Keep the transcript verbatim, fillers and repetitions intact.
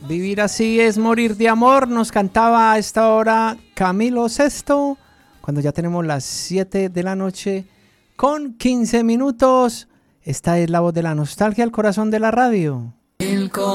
Vivir así es morir de amor. Nos cantaba a esta hora Camilo Sesto, cuando ya tenemos las siete de la noche con quince minutos. Esta es la voz de la nostalgia, el corazón de la radio.